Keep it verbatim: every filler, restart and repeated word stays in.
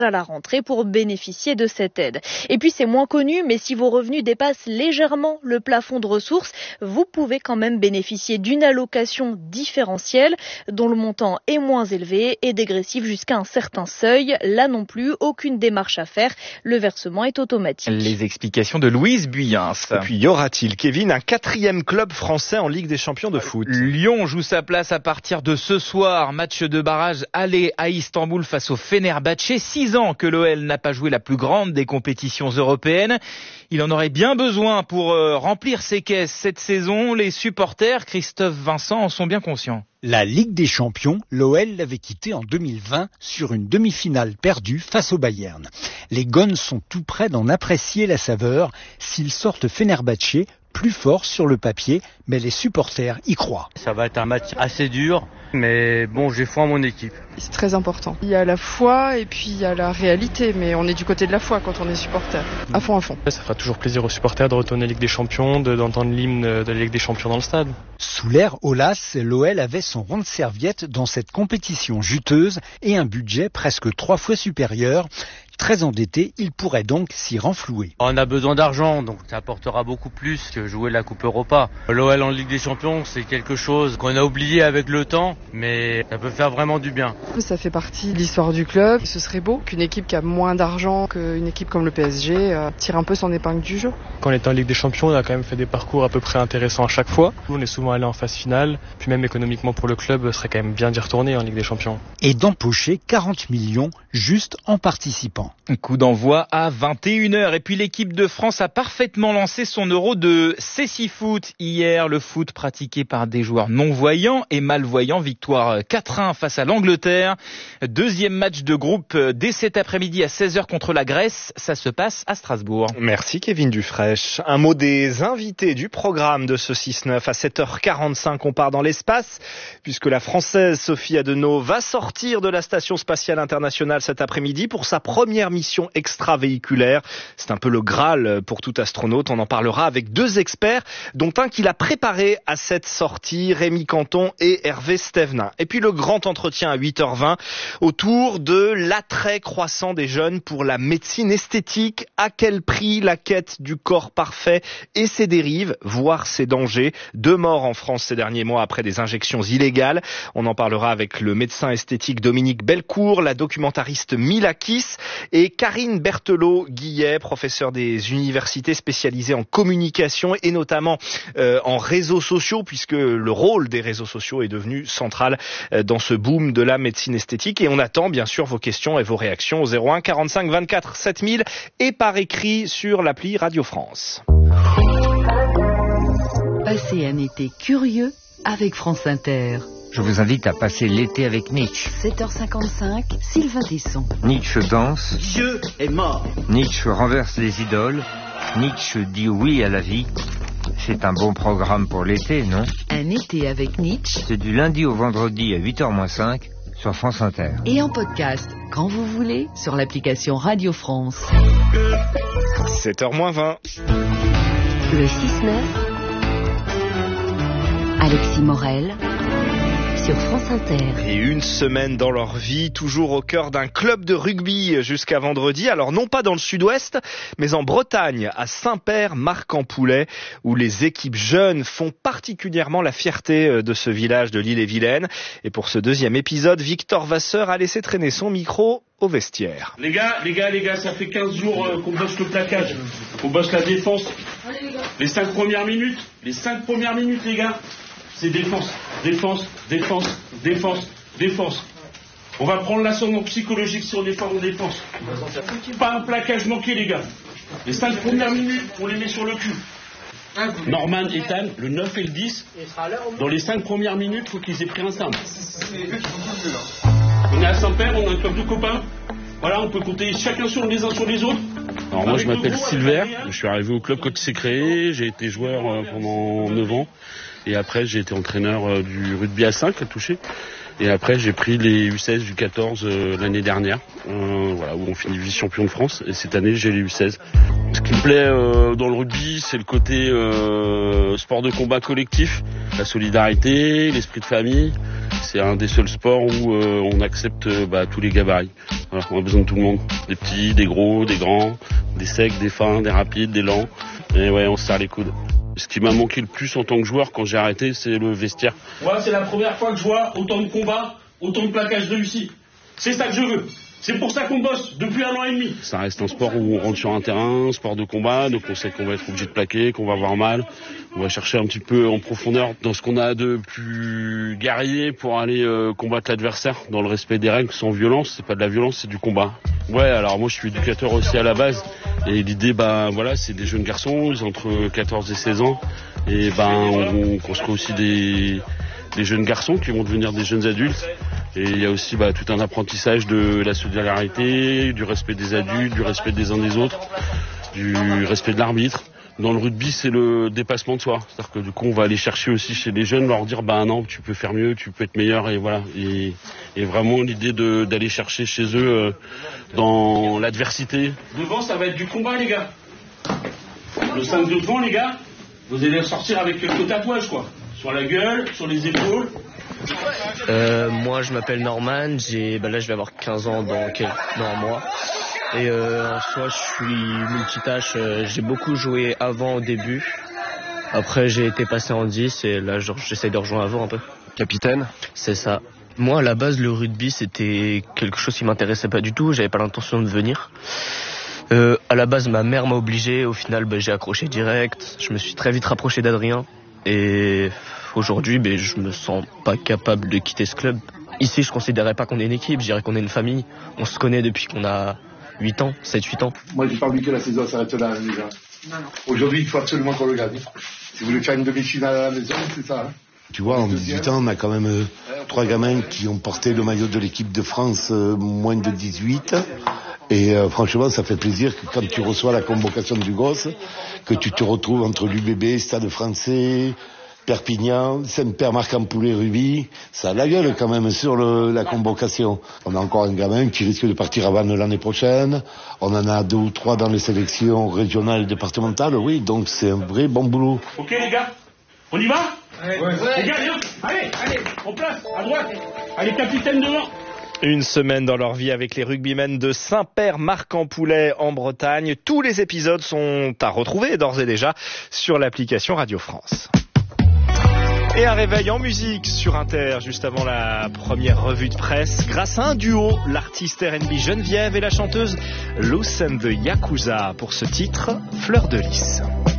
à la rentrée pour bénéficier de cette aide. Et puis c'est moins connu, mais si vos revenus dépassent légèrement le plafond de ressources, vous pouvez quand même bénéficier d'une allocation différentielle dont le montant est moins élevé et dégressif jusqu'à un certain seuil. Là non plus, aucune démarche à faire, le versement est automatique. Les explications de Louise Buyens. Et puis y aura-t-il, Kevin, un quatrième club français en Ligue des Champions de foot? Lyon joue sa place à partir de ce soir. Match de barrage aller à Istanbul face au Fenerbahçe. Six ans que l'O L n'a pas joué la plus grande des compétitions européennes. Il en aurait bien besoin pour euh, remplir ses caisses cette saison. Les supporters, Christophe Vincent, en sont bien conscients. La Ligue des Champions, l'O L l'avait quitté en deux mille vingt sur une demi-finale perdue face au Bayern. Les Gones sont tout près d'en apprécier la saveur s'ils sortent Fenerbahçe plus fort sur le papier, mais les supporters y croient. Ça va être un match assez dur, mais bon, j'ai foi en mon équipe. C'est très important. Il y a la foi et puis il y a la réalité, mais on est du côté de la foi quand on est supporter. À fond, à fond. Ça fera toujours plaisir aux supporters de retourner en Ligue des Champions, de, d'entendre l'hymne de la Ligue des Champions dans le stade. Sous l'ère Aulas, l'O L avait son rond de serviette dans cette compétition juteuse et un budget presque trois fois supérieur. Très endetté, il pourrait donc s'y renflouer. On a besoin d'argent, donc ça apportera beaucoup plus que jouer la Coupe Europa. L'O L en Ligue des Champions, c'est quelque chose qu'on a oublié avec le temps, mais ça peut faire vraiment du bien. Ça fait partie de l'histoire du club. Ce serait beau qu'une équipe qui a moins d'argent qu'une équipe comme le P S G euh, tire un peu son épingle du jeu. Quand on était en Ligue des Champions, on a quand même fait des parcours à peu près intéressants à chaque fois. On est souvent allé en phase finale, puis même économiquement pour le club, ce serait quand même bien d'y retourner en Ligue des Champions. Et d'empocher quarante millions juste en participant. Coup d'envoi à vingt et une heures. Et puis l'équipe de France a parfaitement lancé son euro de cécifoot hier. Le foot pratiqué par des joueurs non-voyants et malvoyants. Victoire quatre un face à l'Angleterre. Deuxième match de groupe dès cet après-midi à seize heures contre la Grèce. Ça se passe à Strasbourg. Merci Kevin Dufraîche. Un mot des invités du programme de ce six neuf. À sept heures quarante-cinq, on part dans l'espace puisque la Française Sophie Adenau va sortir de la Station Spatiale Internationale cet après-midi pour sa première mission extravéhiculaire. C'est un peu le Graal pour tout astronaute. On en parlera avec deux experts, dont un qui l'a préparé à cette sortie, Rémi Canton et Hervé Stevenin. Et puis le grand entretien à huit heures vingt autour de l'attrait croissant des jeunes pour la médecine esthétique. À quel prix la quête du corps parfait et ses dérives, voire ses dangers. Deux morts en France ces derniers mois après des injections illégales. On en parlera avec le médecin esthétique Dominique Belcourt, la documentariste Mila Kiss et Karine Berthelot-Guillet, professeure des universités spécialisée en communication et notamment euh, en réseaux sociaux, puisque le rôle des réseaux sociaux est devenu central euh, dans ce boom de la médecine esthétique. Et on attend bien sûr vos questions et vos réactions au zéro un quarante-cinq vingt-quatre sept mille et par écrit sur l'appli Radio France. Passez un été curieux avec France Inter. Je vous invite à passer l'été avec Nietzsche. sept heures cinquante-cinq, Sylvain Tesson. Nietzsche danse. Dieu est mort. Nietzsche renverse les idoles. Nietzsche dit oui à la vie. C'est un bon programme pour l'été, non? Un été avec Nietzsche. C'est du lundi au vendredi à huit heures moins cinq sur France Inter. Et en podcast, quand vous voulez, sur l'application Radio France. sept heures moins vingt. Le six neuf. Alexis Morel. Sur France Inter. Et une semaine dans leur vie, toujours au cœur d'un club de rugby jusqu'à vendredi. Alors non pas dans le sud-ouest, mais en Bretagne, à Saint-Père-Marc-en-Poulet, où les équipes jeunes font particulièrement la fierté de ce village de l'Île-et-Vilaine. Et pour ce deuxième épisode, Victor Vasseur a laissé traîner son micro au vestiaire. Les gars, les gars, les gars, ça fait quinze jours euh, qu'on bosse le plaquage, qu'on bosse la défense. Les cinq premières minutes, les cinq premières minutes, les gars. C'est défense, défense, défense, défense, défense. On va prendre l'ascendant psychologique sur les formes de défense. Pas un plaquage manqué, les gars. Les cinq premières minutes, on les met sur le cul. Norman, Ethan, le neuf et le dix, dans les cinq premières minutes, il faut qu'ils aient pris un timbre. On est à Saint-Père, on a un club de copains. Voilà, on peut compter chacun sur les uns sur les autres. Alors moi je m'appelle Silver, je suis arrivé au club quand il s'est créé, j'ai été joueur pendant neuf ans et après j'ai été entraîneur du rugby à cinq à toucher et après j'ai pris les U seize du quatorze l'année dernière, euh, voilà, où on finit vice-champion de France et cette année j'ai les U seize. Ce qui me plaît euh, dans le rugby c'est le côté euh, sport de combat collectif, la solidarité, l'esprit de famille. C'est un des seuls sports où euh, on accepte euh, bah, tous les gabarits. Voilà, on a besoin de tout le monde. Des petits, des gros, des grands, des secs, des fins, des rapides, des lents. Et ouais, on se serre les coudes. Ce qui m'a manqué le plus en tant que joueur quand j'ai arrêté, c'est le vestiaire. Moi, c'est la première fois que je vois autant de combats, autant de plaquages réussis. C'est ça que je veux. C'est pour ça qu'on bosse depuis un an et demi. Ça reste un sport où on rentre sur un terrain, un sport de combat, donc on sait qu'on va être obligé de plaquer, qu'on va avoir mal. On va chercher un petit peu en profondeur dans ce qu'on a de plus guerrier pour aller euh, combattre l'adversaire dans le respect des règles, sans violence. C'est pas de la violence, c'est du combat. Ouais, alors moi je suis éducateur aussi à la base et l'idée, bah voilà, c'est des jeunes garçons, ils ont entre quatorze et seize ans et ben on, on construit aussi des, des jeunes garçons qui vont devenir des jeunes adultes. Et il y a aussi bah, tout un apprentissage de la solidarité, du respect des adultes, du respect des uns des autres, du respect de l'arbitre. Dans le rugby, c'est le dépassement de soi. C'est-à-dire que du coup, on va aller chercher aussi chez les jeunes, leur dire bah non, tu peux faire mieux, tu peux être meilleur, et voilà. Et, et vraiment l'idée de, d'aller chercher chez eux euh, dans l'adversité. Devant, ça va être du combat, les gars. Le cinq de devant, les gars, vous allez sortir avec quelques tatouages, quoi. Sur la gueule, sur les épaules. Euh, moi, je m'appelle Norman. J'ai, bah là, je vais avoir quinze ans dans, quel... dans un mois. Et euh, en soi, je suis multitâche. Euh, j'ai beaucoup joué avant au début. Après, j'ai été passé en dix et là, genre, j'essaie de rejoindre avant un peu. Capitaine ? C'est ça. Moi, à la base, le rugby, c'était quelque chose qui m'intéressait pas du tout. J'avais pas l'intention de venir. Euh, à la base, ma mère m'a obligé. Au final, bah, j'ai accroché direct. Je me suis très vite rapproché d'Adrien. Et aujourd'hui, bah, je me sens pas capable de quitter ce club. Ici, je considérais pas qu'on est une équipe. Je dirais qu'on est une famille. On se connaît depuis qu'on a huit ans, sept huit ans. Moi, j'ai pas envie que la saison s'arrête là, les gars. Non, non. Aujourd'hui, il faut absolument qu'on le gagne. Si vous voulez faire une demi-finale à la maison, c'est ça. Hein. Tu vois, en dix-huit ans, on a quand même euh, trois gamins qui ont porté le maillot de l'équipe de France euh, moins de dix-huit. Et euh, franchement, ça fait plaisir que quand tu reçois la convocation du gosse, que tu te retrouves entre l'U B B, Stade Français, Perpignan, Saint-Père, Marc-en-Poulet, Rubis, ça a la gueule quand même sur le, la convocation. On a encore un gamin qui risque de partir avant l'année prochaine. On en a deux ou trois dans les sélections régionales et départementales, oui, donc c'est un vrai bon boulot. Ok les gars, on y va? Ouais. Ouais. Les gars, allez, allez, en place, à droite. Allez, capitaine devant. Une semaine dans leur vie avec les rugbymen de Saint-Père, Marc-en-Poulet en Bretagne. Tous les épisodes sont à retrouver d'ores et déjà sur l'application Radio France. Et un réveil en musique sur Inter, juste avant la première revue de presse, grâce à un duo, l'artiste R and B Geneviève et la chanteuse Lucen de Yakuza, pour ce titre, Fleur de Lys.